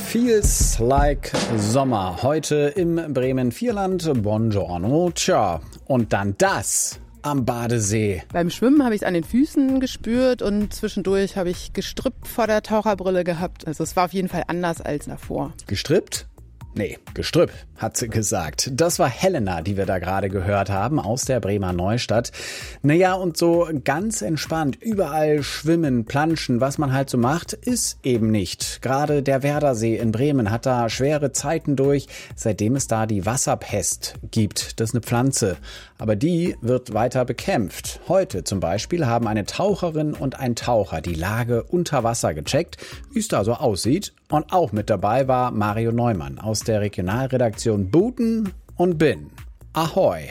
Feels like Sommer. Heute im Bremen-Vierland. Buongiorno. Tja, und dann das am Badesee. Beim Schwimmen habe ich es an den Füßen gespürt und zwischendurch habe ich gestrippt vor der Taucherbrille gehabt. Also es war auf jeden Fall anders als davor. Gestrippt? Nee, Gestrüpp, hat sie gesagt. Das war Helena, die wir da gerade gehört haben, aus der Bremer Neustadt. Naja, und so ganz entspannt, überall schwimmen, planschen, was man halt so macht, ist eben nicht. Gerade der Werdersee in Bremen hat da schwere Zeiten durch, seitdem es da die Wasserpest gibt. Das ist eine Pflanze, aber die wird weiter bekämpft. Heute zum Beispiel haben eine Taucherin und ein Taucher die Lage unter Wasser gecheckt, wie es da so aussieht. Und auch mit dabei war Mario Neumann aus der Regionalredaktion Buten und Bin. Ahoi!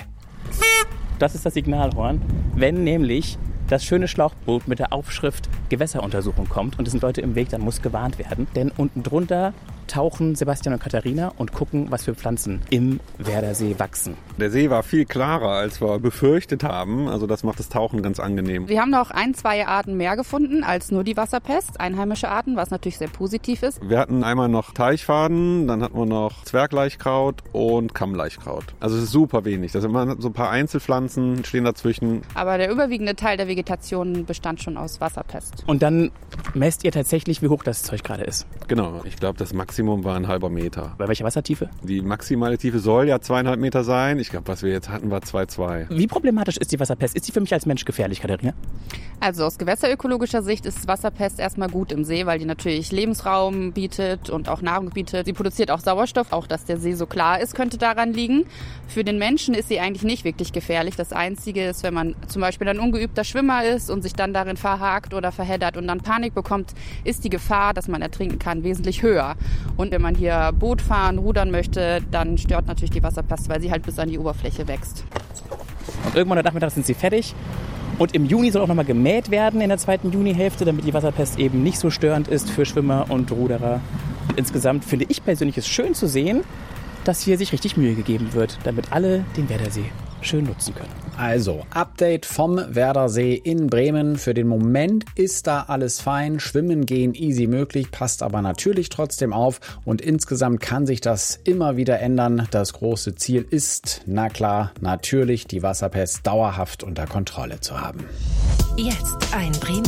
Das ist das Signalhorn, wenn nämlich das schöne Schlauchboot mit der Aufschrift Gewässeruntersuchung kommt und es sind Leute im Weg, dann muss gewarnt werden. Denn unten drunter tauchen Sebastian und Katharina und gucken, was für Pflanzen im Werdersee wachsen. Der See war viel klarer, als wir befürchtet haben. Also das macht das Tauchen ganz angenehm. Wir haben noch 1-2 Arten mehr gefunden als nur die Wasserpest, einheimische Arten, was natürlich sehr positiv ist. Wir hatten einmal noch Teichfaden, dann hatten wir noch Zwerglaichkraut und Kammlaichkraut. Also es ist super wenig. Das sind immer so ein paar Einzelpflanzen, stehen dazwischen. Aber der überwiegende Teil der Vegetation bestand schon aus Wasserpest. Und dann messt ihr tatsächlich, wie hoch das Zeug gerade ist. Genau, ich glaube, das Maximum war 1,5 Meter. Bei welcher Wassertiefe? Die maximale Tiefe soll ja 2,5 Meter sein. Ich glaube, was wir jetzt hatten, war 2,2. Wie problematisch ist die Wasserpest? Ist die für mich als Mensch gefährlich, Katharina? Also aus gewässerökologischer Sicht ist Wasserpest erstmal gut im See, weil die natürlich Lebensraum bietet und auch Nahrung bietet. Sie produziert auch Sauerstoff. Auch, dass der See so klar ist, könnte daran liegen. Für den Menschen ist sie eigentlich nicht wirklich gefährlich. Das Einzige ist, wenn man zum Beispiel ein ungeübter Schwimmer ist und sich dann darin verhakt oder verheddert und dann Panik bekommt, ist die Gefahr, dass man ertrinken kann, wesentlich höher. Und wenn man hier Boot fahren, rudern möchte, dann stört natürlich die Wasserpest, weil sie halt bis an die Oberfläche wächst. Und irgendwann am Nachmittag sind sie fertig. Und im Juni soll auch nochmal gemäht werden in der 2. Junihälfte, damit die Wasserpest eben nicht so störend ist für Schwimmer und Ruderer. Und insgesamt finde ich persönlich es schön zu sehen, dass hier sich richtig Mühe gegeben wird, damit alle den Werdersee schön nutzen können. Also, Update vom Werdersee in Bremen. Für den Moment ist da alles fein. Schwimmen gehen easy möglich, passt aber natürlich trotzdem auf. Und insgesamt kann sich das immer wieder ändern. Das große Ziel ist, na klar, natürlich die Wasserpest dauerhaft unter Kontrolle zu haben. Jetzt ein Bremen